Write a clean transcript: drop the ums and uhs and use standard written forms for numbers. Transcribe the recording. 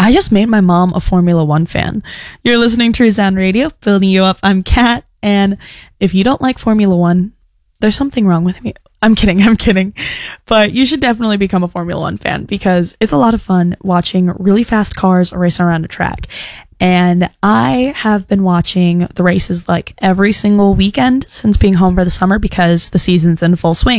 I just made my mom a Formula One fan. You're listening to Resound Radio, building you up. I'm Kat, and if you don't like Formula One, there's something wrong with me. I'm kidding. But you should definitely become a Formula One fan because it's a lot of fun watching really fast cars racing around a track. And I have been watching the races like every single weekend since being home for the summer because the season's in full swing.